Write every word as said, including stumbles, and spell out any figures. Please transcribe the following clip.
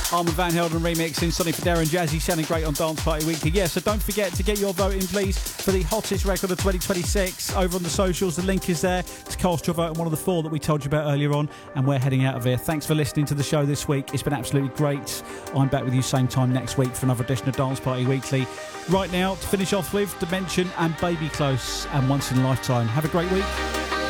Armand Van Helden remixing Sonny Fodera and Jazzy, sounding great on Dance Party Weekly. Yeah, so don't forget to get your vote in, please, for the hottest record of twenty twenty-six over on the socials. The link is there to cast your vote on one of the four that we told you about earlier on, and we're heading out of here. Thanks for listening to the show this week. It's been absolutely great. I'm back with you same time next week for another edition of Dance Party Weekly. Right now, to finish off with, Dimension and Baby Close and Once in a Lifetime. Have a great week.